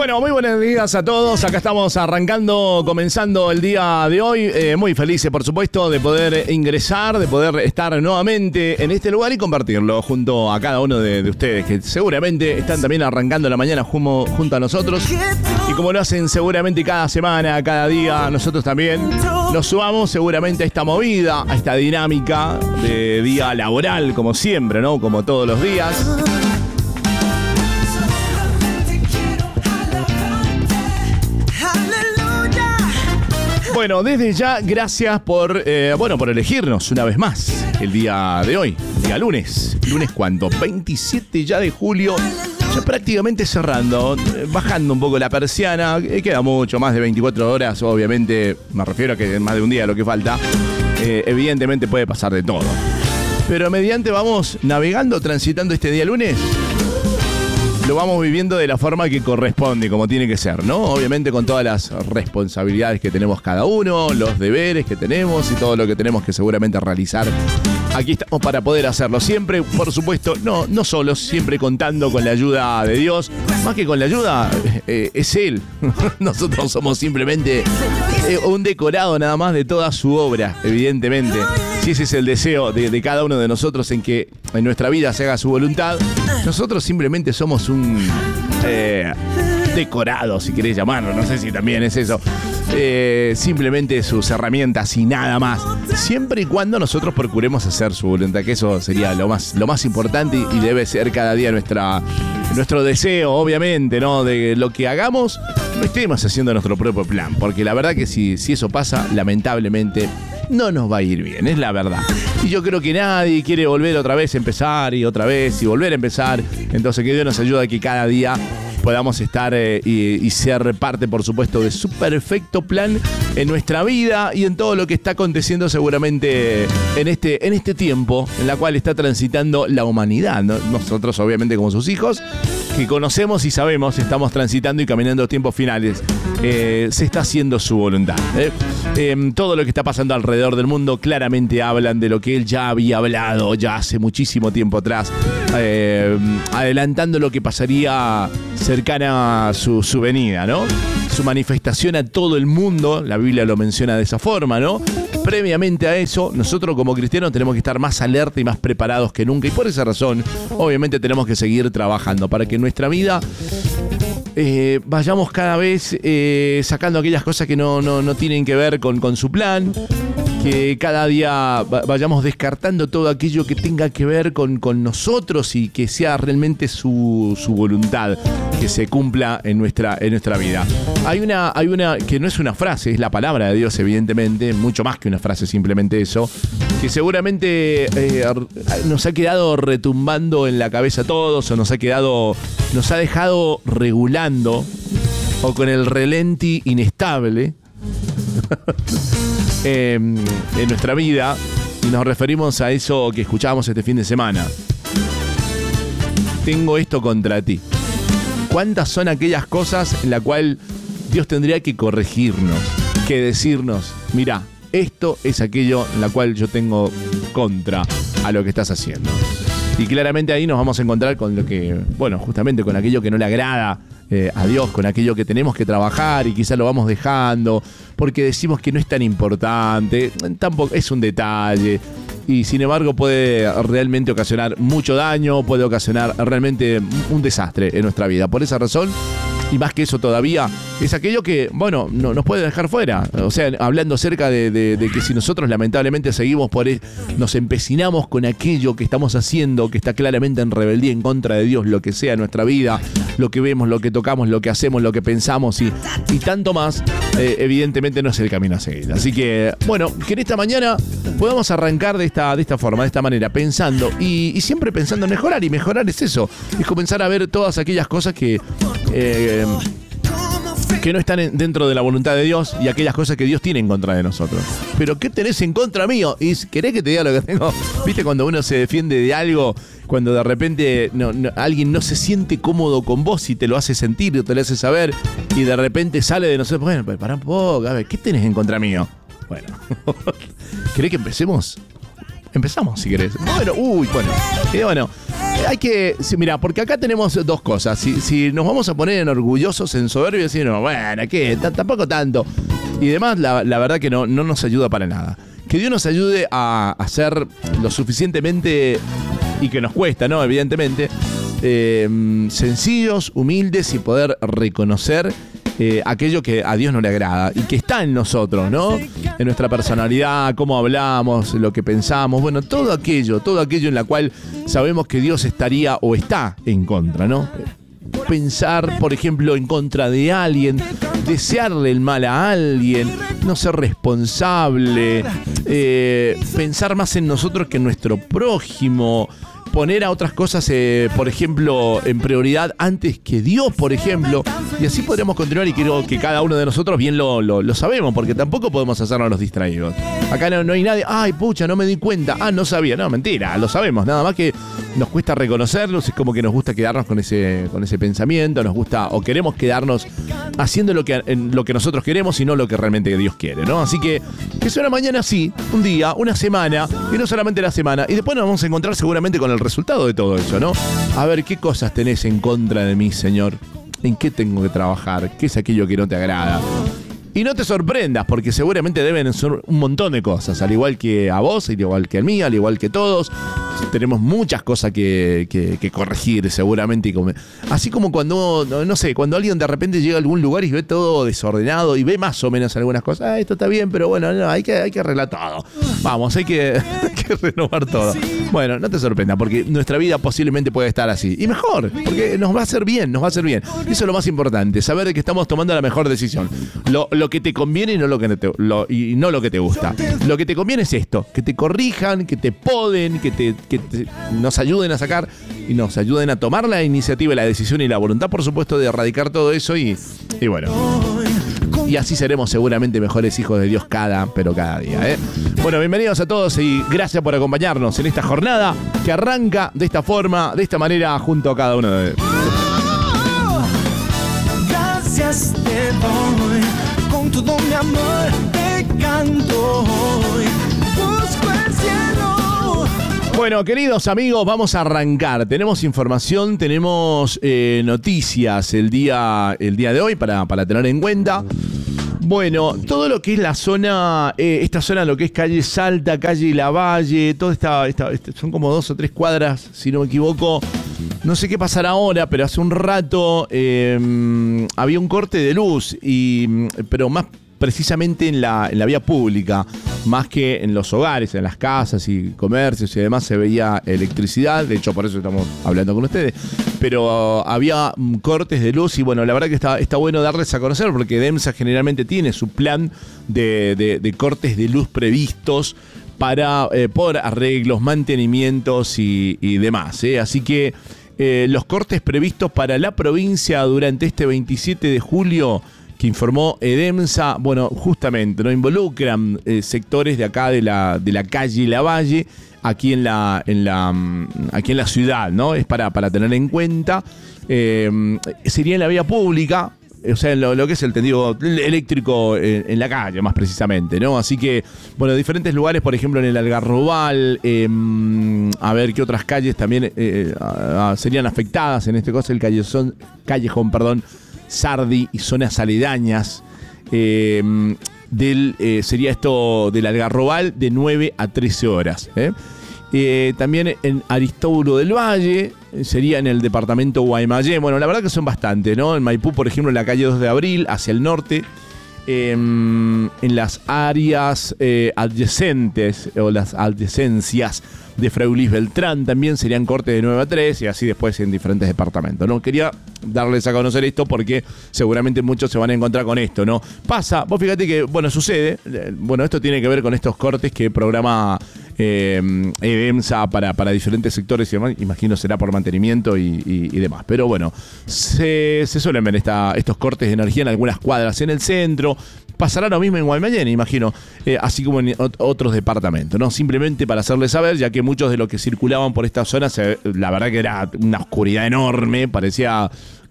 Bueno, muy buenos días a todos. Acá estamos comenzando el día de hoy. Muy felices, por supuesto, de poder ingresar, de poder estar nuevamente en este lugar y compartirlo junto a cada uno de ustedes, que seguramente están también arrancando la mañana junto a nosotros. Y como lo hacen seguramente cada semana, cada día, nosotros también nos sumamos seguramente a esta movida, a esta dinámica de día laboral, como siempre, ¿no? Como todos los días. Bueno, desde ya, gracias por elegirnos una vez más el día de hoy, día lunes. ¿Lunes cuánto? 27 ya de julio, ya prácticamente cerrando, bajando un poco la persiana. Queda mucho, más de 24 horas, obviamente, me refiero a que más de un día lo que falta. Evidentemente puede pasar de todo. Pero mediante vamos navegando, transitando este día lunes, lo vamos viviendo de la forma que corresponde, como tiene que ser, ¿no? Obviamente con todas las responsabilidades que tenemos cada uno, los deberes que tenemos y todo lo que tenemos que seguramente realizar. Aquí estamos para poder hacerlo siempre, por supuesto, no solos, siempre contando con la ayuda de Dios. Más que con la ayuda, es Él. Nosotros somos simplemente un decorado nada más de toda su obra, evidentemente. Si ese es el deseo de cada uno de nosotros en que en nuestra vida se haga su voluntad, nosotros simplemente somos un decorado, si querés llamarlo, no sé si también es eso. Simplemente sus herramientas y nada más. Siempre y cuando nosotros procuremos hacer su voluntad, que eso sería lo más importante y debe ser cada día nuestro deseo, obviamente, ¿no? De lo que hagamos, no estemos haciendo nuestro propio plan, porque la verdad que si eso pasa, lamentablemente no nos va a ir bien, es la verdad. Y yo creo que nadie quiere volver otra vez a empezar y otra vez y volver a empezar. Entonces que Dios nos ayude a que cada día podamos estar y ser parte, por supuesto, de su perfecto plan en nuestra vida y en todo lo que está aconteciendo seguramente en este tiempo en la cual está transitando la humanidad, ¿no? Nosotros, obviamente, como sus hijos, que conocemos y sabemos, estamos transitando y caminando tiempos finales. Se está haciendo su voluntad. Todo lo que está pasando alrededor del mundo claramente hablan de lo que él ya había hablado ya hace muchísimo tiempo atrás, adelantando lo que pasaría cercana a su venida, ¿no? Su manifestación a todo el mundo, la Biblia lo menciona de esa forma, ¿no? Previamente a eso, nosotros como cristianos tenemos que estar más alerta y más preparados que nunca, y por esa razón, obviamente tenemos que seguir trabajando para que en nuestra vida vayamos cada vez sacando aquellas cosas que no tienen que ver con su plan, que cada día vayamos descartando todo aquello que tenga que ver con nosotros y que sea realmente su voluntad, que se cumpla en nuestra vida. Hay una que no es una frase, es la palabra de Dios, evidentemente, mucho más que una frase, simplemente eso, que seguramente nos ha quedado retumbando en la cabeza a todos, o nos ha dejado regulando o con el relenti inestable en nuestra vida, y nos referimos a eso que escuchábamos este fin de semana. Tengo esto contra ti. ¿Cuántas son aquellas cosas en las cuales Dios tendría que corregirnos, que decirnos, mira, esto es aquello en la cual yo tengo contra a lo que estás haciendo? Y claramente ahí nos vamos a encontrar con lo que, justamente con aquello que no le agrada a Dios, con aquello que tenemos que trabajar y quizás lo vamos dejando porque decimos que no es tan importante, tampoco es un detalle, y sin embargo puede realmente ocasionar mucho daño, puede ocasionar realmente un desastre en nuestra vida. Por esa razón, y más que eso todavía, es aquello que, nos puede dejar fuera. O sea, hablando acerca de que si nosotros lamentablemente seguimos nos empecinamos con aquello que estamos haciendo, que está claramente en rebeldía en contra de Dios, lo que sea en nuestra vida, lo que vemos, lo que tocamos, lo que hacemos, lo que pensamos y tanto más, evidentemente no es el camino a seguir. Así que, que en esta mañana podamos arrancar de esta forma, de esta manera, pensando y siempre pensando en mejorar, y mejorar es eso, es comenzar a ver todas aquellas cosas que no están dentro de la voluntad de Dios y aquellas cosas que Dios tiene en contra de nosotros. ¿Pero qué tenés en contra mío? ¿Y querés que te diga lo que tengo? ¿Viste cuando uno se defiende de algo? Cuando de repente alguien no se siente cómodo con vos y te lo hace sentir o te lo hace saber, y de repente sale de nosotros, pero pará un poco, a ver, ¿qué tenés en contra mío? Bueno, ¿querés que empecemos? Empezamos, si querés. Hay que, sí, mira, porque acá tenemos dos cosas. Si nos vamos a poner en orgullosos, en soberbio y decir, no, bueno, ¿qué? Tampoco tanto. Y demás, la verdad que no nos ayuda para nada. Que Dios nos ayude a ser lo suficientemente, y que nos cuesta, ¿no? Evidentemente, sencillos, humildes y poder reconocer aquello que a Dios no le agrada y que está en nosotros, ¿no? En nuestra personalidad, cómo hablamos, lo que pensamos, bueno, todo aquello en la cual sabemos que Dios estaría o está en contra, ¿no? Pensar, por ejemplo, en contra de alguien, desearle el mal a alguien, no ser responsable, pensar más en nosotros que en nuestro prójimo, poner a otras cosas, por ejemplo, en prioridad antes que Dios, por ejemplo. Y así podríamos continuar, y creo que cada uno de nosotros bien lo sabemos, porque tampoco podemos hacernos los distraídos. Acá no hay nadie, ay, pucha, no me di cuenta, no sabía. No, mentira, lo sabemos, nada más que nos cuesta reconocerlos, es como que nos gusta quedarnos con ese pensamiento, nos gusta o queremos quedarnos haciendo lo que nosotros queremos y no lo que realmente Dios quiere, ¿no? Así que sea una mañana así, un día, una semana, y no solamente la semana, y después nos vamos a encontrar seguramente con el resultado de todo eso, ¿no? A ver, ¿qué cosas tenés en contra de mí, Señor? ¿En qué tengo que trabajar? ¿Qué es aquello que no te agrada? Y no te sorprendas, porque seguramente deben ser un montón de cosas, al igual que a vos, al igual que a mí, al igual que todos. Tenemos muchas cosas que corregir, seguramente. Así como cuando, no sé, cuando alguien de repente llega a algún lugar y ve todo desordenado y ve más o menos algunas cosas. Esto está bien, pero bueno, no, hay que arreglar todo. Vamos, hay que renovar todo. Bueno, no te sorprenda, porque nuestra vida posiblemente puede estar así. Y mejor, porque nos va a hacer bien, Eso es lo más importante, saber de que estamos tomando la mejor decisión. Lo que te conviene y no lo que te gusta. Lo que te conviene es esto, que te corrijan, que te poden, que nos ayuden a sacar y nos ayuden a tomar la iniciativa, la decisión y la voluntad, por supuesto, de erradicar todo eso y bueno. Y así seremos seguramente mejores hijos de Dios cada día, ¿eh? Bueno, bienvenidos a todos y gracias por acompañarnos en esta jornada que arranca de esta forma, de esta manera, junto a cada uno de... Gracias te doy, con todo mi amor te canto hoy, busco el cielo. Bueno, queridos amigos, vamos a arrancar. Tenemos información, tenemos noticias el día de hoy para tener en cuenta. Bueno, todo lo que es la zona, esta zona, lo que es calle Salta, calle Lavalle, toda esta son como 2 o 3 cuadras, si no me equivoco. No sé qué pasará ahora, pero hace un rato había un corte de luz, pero más precisamente en la vía pública, más que en los hogares, en las casas y comercios y demás se veía electricidad. De hecho, por eso estamos hablando con ustedes. Pero había cortes de luz y bueno, la verdad que está bueno darles a conocer, porque Edemsa generalmente tiene su plan de cortes de luz previstos para por arreglos, mantenimientos y demás, ¿eh? Así que los cortes previstos para la provincia durante este 27 de julio que informó Edemsa, bueno, justamente no involucran sectores de acá de la calle Lavalle, aquí en la ciudad, ¿no? Es para tener en cuenta. Sería en la vía pública, o sea, en lo que es el tendido eléctrico en la calle, más precisamente, ¿no? Así que, bueno, diferentes lugares, por ejemplo, en el Algarrobal, a ver qué otras calles también serían afectadas, en este caso el callejón, Sardi y zonas aledañas. Sería esto del Algarrobal de 9 a 13 horas. También en Aristóbulo del Valle, sería en el departamento Guaymallén. Bueno, la verdad que son bastantes, ¿no? En Maipú, por ejemplo, en la calle 2 de Abril, hacia el norte. En las áreas adyacentes o las adyacencias de Fray Luis Beltrán también serían cortes de 9 a 3 y así después en diferentes departamentos, ¿no? Quería darles a conocer esto porque seguramente muchos se van a encontrar con esto, ¿no? Pasa, vos fíjate que, bueno, sucede, bueno, esto tiene que ver con estos cortes que programa Edemsa para diferentes sectores y demás, imagino será por mantenimiento y demás, pero bueno, se suelen ver estos cortes de energía en algunas cuadras en el centro. Pasará lo mismo en Guaymallén, imagino, así como en otros departamentos, ¿no? Simplemente para hacerles saber, ya que muchos de los que circulaban por esta zona, la verdad que era una oscuridad enorme, parecía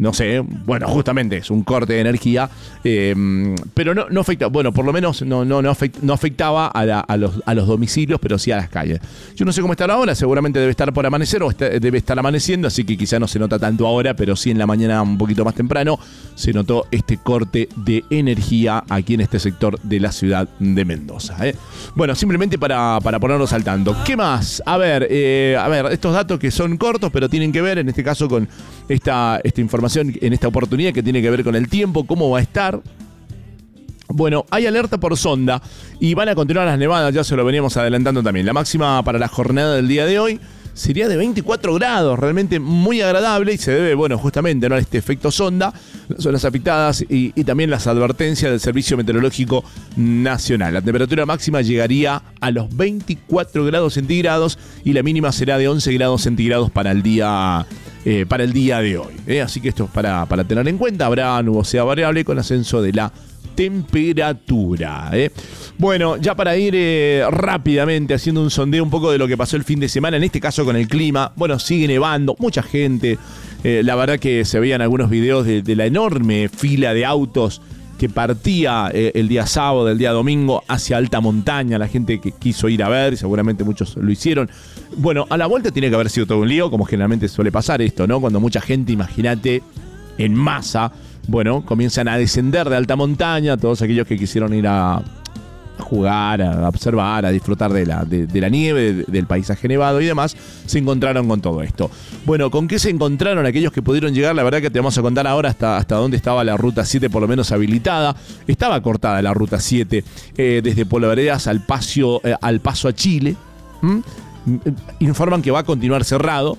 no sé, bueno, justamente es un corte de energía, pero no afecta, bueno, por lo menos no afectaba a los domicilios, pero sí a las calles. Yo no sé cómo está ahora, seguramente debe estar por amanecer o debe estar amaneciendo, así que quizá no se nota tanto ahora, pero sí en la mañana un poquito más temprano se notó este corte de energía aquí en este sector de la ciudad de Mendoza. Bueno, simplemente para ponernos al tanto. ¿Qué más? A ver, estos datos que son cortos, pero tienen que ver, en este caso, con esta información en esta oportunidad que tiene que ver con el tiempo, cómo va a estar. Bueno, hay alerta por sonda y van a continuar las nevadas, ya se lo veníamos adelantando también. La máxima para la jornada del día de hoy sería de 24 grados, realmente muy agradable y se debe, bueno, justamente, ¿no?, a este efecto sonda, las zonas afectadas y también las advertencias del Servicio Meteorológico Nacional. La temperatura máxima llegaría a los 24 grados centígrados y la mínima será de 11 grados centígrados para el día de hoy. Así que esto es para tener en cuenta. Habrá nubosidad variable con ascenso de la temperatura. Bueno, ya para ir rápidamente haciendo un sondeo un poco de lo que pasó el fin de semana, en este caso con el clima. Bueno, sigue nevando, mucha gente. La verdad que se veían algunos videos de la enorme fila de autos que partía el día sábado, el día domingo, hacia alta montaña. La gente que quiso ir a ver, seguramente muchos lo hicieron. Bueno, a la vuelta tiene que haber sido todo un lío, como generalmente suele pasar esto, ¿no? Cuando mucha gente, imagínate, en masa, bueno, comienzan a descender de alta montaña, todos aquellos que quisieron ir a jugar, a observar, a disfrutar de la nieve, del paisaje nevado y demás, se encontraron con todo esto. Bueno, ¿con qué se encontraron aquellos que pudieron llegar? La verdad que te vamos a contar ahora hasta dónde estaba la ruta 7, por lo menos habilitada. Estaba cortada la ruta 7 desde Polvaredas al paso a Chile. Informan que va a continuar cerrado.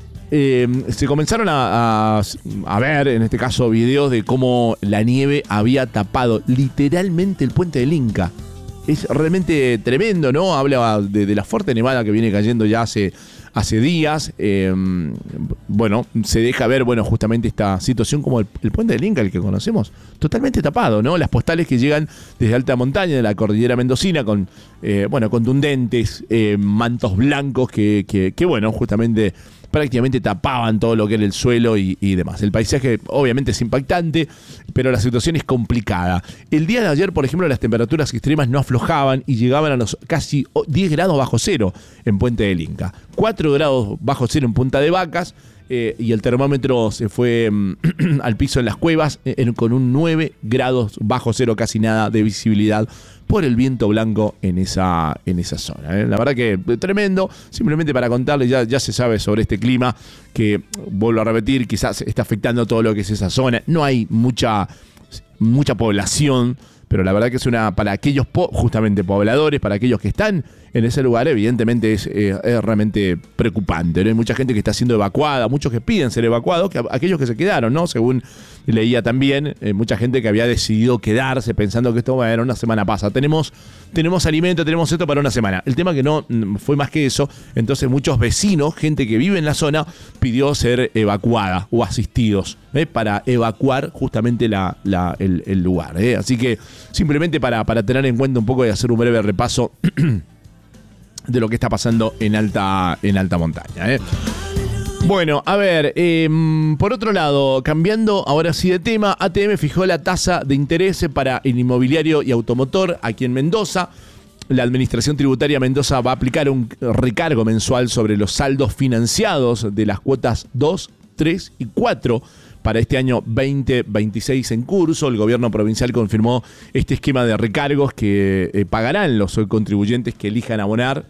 Se comenzaron a ver, en este caso, videos de cómo la nieve había tapado literalmente el puente del Inca. Es realmente tremendo, ¿no? Habla de la fuerte nevada que viene cayendo ya hace días. Bueno, se deja ver, bueno, justamente esta situación como el puente del Inca, el que conocemos, totalmente tapado, ¿no? Las postales que llegan desde alta montaña de la cordillera mendocina con, contundentes mantos blancos que bueno, justamente prácticamente tapaban todo lo que era el suelo y demás. El paisaje obviamente es impactante, pero la situación es complicada. El día de ayer, por ejemplo, las temperaturas extremas no aflojaban y llegaban a los casi 10 grados bajo cero en Puente del Inca, 4 grados bajo cero en Punta de Vacas, y el termómetro se fue al piso en las cuevas con un 9 grados bajo cero, casi nada de visibilidad por el viento blanco en esa zona. La verdad que tremendo. Simplemente para contarles, ya se sabe sobre este clima que, vuelvo a repetir, quizás está afectando todo lo que es esa zona. No hay mucha población, pero la verdad que es para aquellos justamente pobladores, para aquellos que están en ese lugar, evidentemente es realmente preocupante, ¿no? Hay mucha gente que está siendo evacuada, muchos que piden ser evacuados, aquellos que se quedaron, ¿no? Según leía también, mucha gente que había decidido quedarse pensando que esto era una semana pasa. Tenemos alimento, tenemos esto para una semana. El tema que no fue más que eso, entonces muchos vecinos, gente que vive en la zona, pidió ser evacuada o asistidos para evacuar justamente el lugar. Así que simplemente para tener en cuenta un poco y hacer un breve repaso de lo que está pasando en alta montaña. Bueno, a ver, por otro lado, cambiando ahora sí de tema, ATM fijó la tasa de interés para el inmobiliario y automotor aquí en Mendoza. La Administración Tributaria Mendoza va a aplicar un recargo mensual sobre los saldos financiados de las cuotas 2, 3 y 4 para este año 2026 en curso. El gobierno provincial confirmó este esquema de recargos que pagarán los contribuyentes que elijan abonar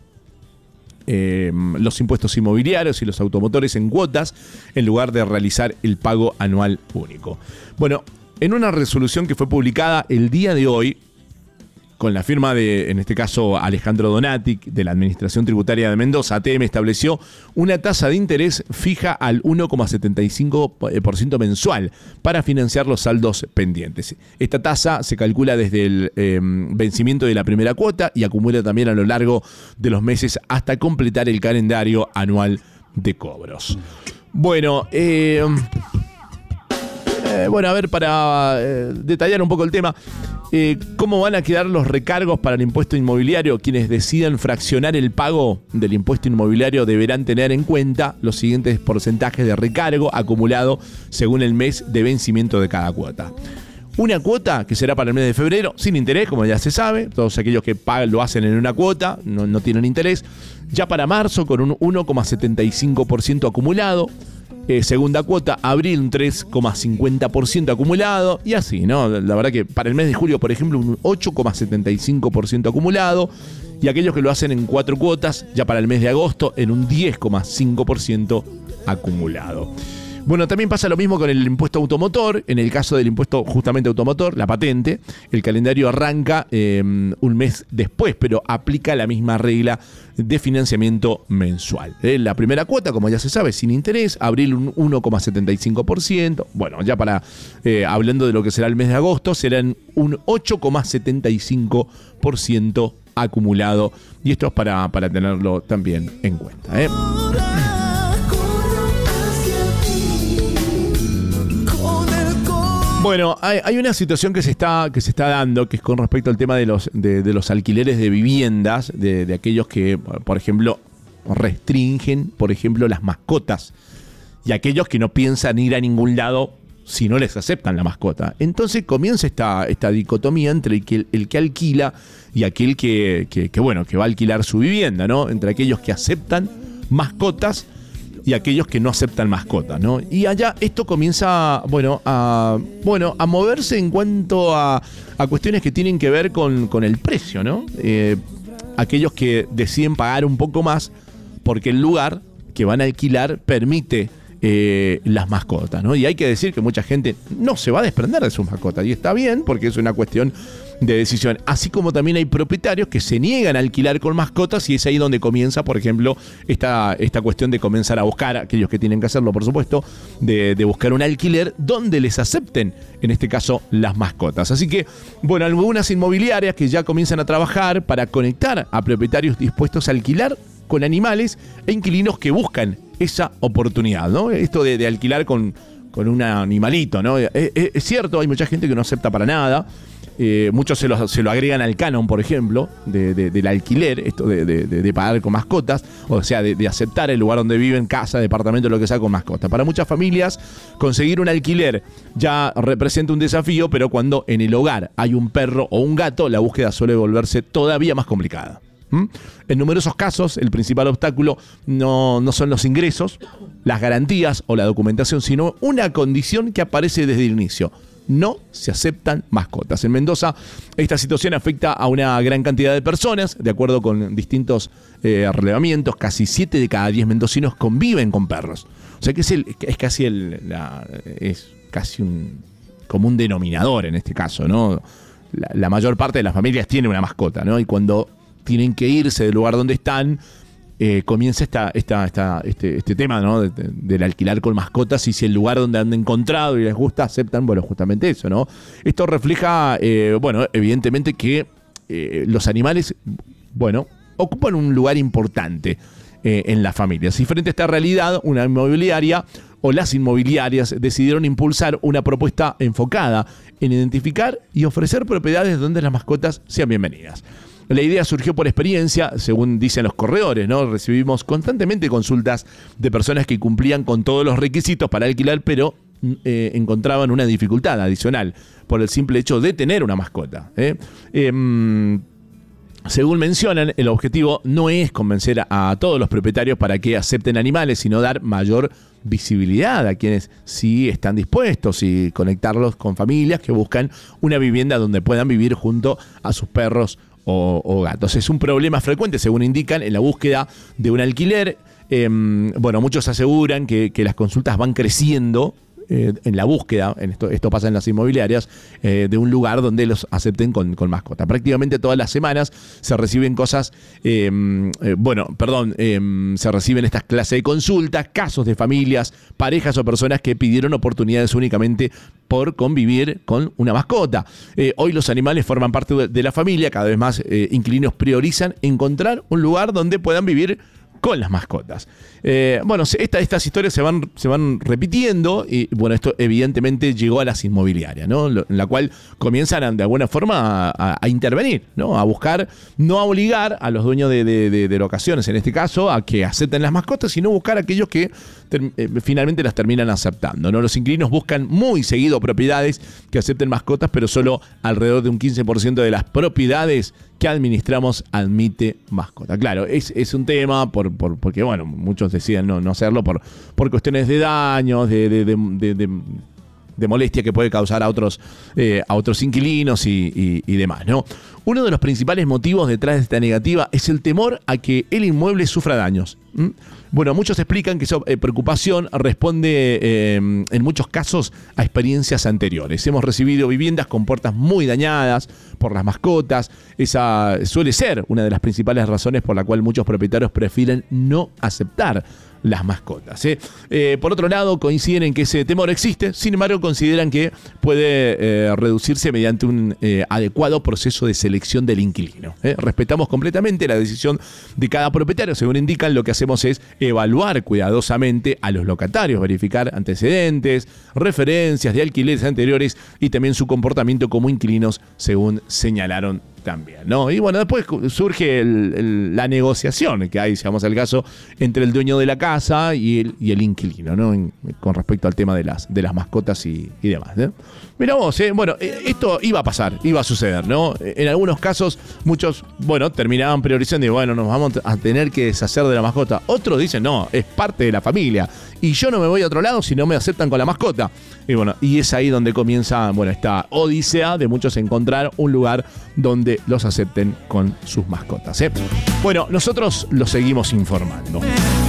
los impuestos inmobiliarios y los automotores en cuotas en lugar de realizar el pago anual único. Bueno, en una resolución que fue publicada el día de hoy, con la firma de, en este caso, Alejandro Donati, de la Administración Tributaria de Mendoza, ATM estableció una tasa de interés fija al 1,75% mensual para financiar los saldos pendientes. Esta tasa se calcula desde el vencimiento de la primera cuota y acumula también a lo largo de los meses hasta completar el calendario anual de cobros. Bueno, Bueno, a ver, para detallar un poco el tema, ¿cómo van a quedar los recargos para el impuesto inmobiliario? Quienes decidan fraccionar el pago del impuesto inmobiliario deberán tener en cuenta los siguientes porcentajes de recargo acumulado según el mes de vencimiento de cada cuota. Una cuota que será para el mes de febrero, sin interés, como ya se sabe. Todos aquellos que pagan lo hacen en una cuota, no tienen interés. Ya para marzo, con un 1,75% acumulado. Segunda cuota, abril, un 3,50% acumulado. Y así, ¿no? La verdad que para el mes de julio, por ejemplo, un 8,75% acumulado. Y aquellos que lo hacen en 4 cuotas, ya para el mes de agosto, en un 10,5% acumulado. Bueno, también pasa lo mismo con el impuesto automotor. En el caso del impuesto justamente automotor, la patente, el calendario arranca un mes después, pero aplica la misma regla de financiamiento mensual. La primera cuota, como ya se sabe, sin interés, abril un 1,75%. Bueno, ya para hablando de lo que será el mes de agosto, serán un 8,75% acumulado. Y esto es para tenerlo también en cuenta, Bueno, hay una situación que se está dando, que es con respecto al tema de los alquileres de viviendas, de aquellos que, por ejemplo, restringen, por ejemplo, las mascotas, y aquellos que no piensan ir a ningún lado si no les aceptan la mascota. Entonces comienza esta dicotomía entre el que alquila y aquel que va a alquilar su vivienda, ¿no? Entre aquellos que aceptan mascotas y aquellos que no aceptan mascotas, ¿no? Y allá esto comienza, a moverse en cuanto a cuestiones que tienen que ver con el precio, ¿no? Aquellos que deciden pagar un poco más porque el lugar que van a alquilar permite las mascotas, ¿no? Y hay que decir que mucha gente no se va a desprender de sus mascotas, y está bien porque es una cuestión de decisión, así como también hay propietarios que se niegan a alquilar con mascotas, y es ahí donde comienza, por ejemplo, esta cuestión de comenzar a buscar, aquellos que tienen que hacerlo, por supuesto, de buscar un alquiler donde les acepten, en este caso, las mascotas. Así que, bueno, algunas inmobiliarias que ya comienzan a trabajar para conectar a propietarios dispuestos a alquilar con animales e inquilinos que buscan esa oportunidad, ¿no? Esto de alquilar con un animalito, ¿no? Es cierto, hay mucha gente que no acepta para nada. Muchos se lo agregan al canon, por ejemplo, del alquiler, esto de pagar con mascotas, o sea, de aceptar el lugar donde viven, casa, departamento, lo que sea, con mascotas. Para muchas familias, conseguir un alquiler ya representa un desafío, pero cuando en el hogar hay un perro o un gato, la búsqueda suele volverse todavía más complicada. En numerosos casos, el principal obstáculo no son los ingresos, las garantías o la documentación, sino una condición que aparece desde el inicio: no se aceptan mascotas. En Mendoza, esta situación afecta a una gran cantidad de personas. De acuerdo con distintos relevamientos, casi 7 de cada 10 mendocinos conviven con perros. O sea que es casi un común denominador en este caso, ¿no? La mayor parte de las familias tiene una mascota, ¿no? Y cuando tienen que irse del lugar donde están, comienza este tema, ¿no? Del alquilar con mascotas, y si el lugar donde han encontrado y les gusta aceptan, bueno, justamente eso, ¿no? Esto refleja, evidentemente que los animales, ocupan un lugar importante en las familias. Y frente a esta realidad, una inmobiliaria o las inmobiliarias decidieron impulsar una propuesta enfocada en identificar y ofrecer propiedades donde las mascotas sean bienvenidas. La idea surgió por experiencia, según dicen los corredores, ¿no? Recibimos constantemente consultas de personas que cumplían con todos los requisitos para alquilar, pero encontraban una dificultad adicional por el simple hecho de tener una mascota. Según mencionan, el objetivo no es convencer a todos los propietarios para que acepten animales, sino dar mayor visibilidad a quienes sí están dispuestos y conectarlos con familias que buscan una vivienda donde puedan vivir junto a sus perros o gatos. Es un problema frecuente, según indican, en la búsqueda de un alquiler. Muchos aseguran que las consultas van creciendo en la búsqueda, esto pasa en las inmobiliarias, de un lugar donde los acepten con mascota. Prácticamente todas las semanas se reciben se reciben estas clases de consultas, casos de familias, parejas o personas que pidieron oportunidades únicamente por convivir con una mascota. Hoy los animales forman parte de la familia. Cada vez más inquilinos priorizan encontrar un lugar donde puedan vivir con las mascotas. Estas historias se van repitiendo y bueno, esto evidentemente llegó a las inmobiliarias, ¿no? En la cual comienzan de alguna forma a intervenir, ¿no? A buscar, no a obligar a los dueños de locaciones, en este caso, a que acepten las mascotas, sino buscar a aquellos que finalmente las terminan aceptando, ¿no? Los inquilinos buscan muy seguido propiedades que acepten mascotas, pero solo alrededor de un 15% de las propiedades que administramos admite mascota. Claro, es un tema porque, bueno, muchos deciden no hacerlo por cuestiones de daños, de molestia que puede causar a otros inquilinos y demás, ¿no? Uno de los principales motivos detrás de esta negativa es el temor a que el inmueble sufra daños. Bueno, muchos explican que esa preocupación responde en muchos casos a experiencias anteriores. Hemos recibido viviendas con puertas muy dañadas por las mascotas. Esa suele ser una de las principales razones por la cual muchos propietarios prefieren no aceptar las mascotas. Por otro lado, coinciden en que ese temor existe, sin embargo consideran que puede reducirse mediante un adecuado proceso de selección del inquilino. Respetamos completamente la decisión de cada propietario. Según indican, lo que hacemos es evaluar cuidadosamente a los locatarios, verificar antecedentes, referencias de alquileres anteriores y también su comportamiento como inquilinos, según señalaron también, ¿no? Y bueno, después surge la negociación que hay, si vamos al caso, entre el dueño de la casa y el inquilino, ¿no? Con respecto al tema de las mascotas y demás, ¿no? Mirá vos, bueno, esto iba a pasar, iba a suceder, ¿no? En algunos casos, muchos, bueno, terminaban priorizando y bueno, nos vamos a tener que deshacer de la mascota. Otros dicen, no, es parte de la familia y yo no me voy a otro lado si no me aceptan con la mascota. Y bueno, y es ahí donde comienza, bueno, esta odisea de muchos encontrar un lugar donde los acepten con sus mascotas, ¿eh? Bueno, nosotros los seguimos informando.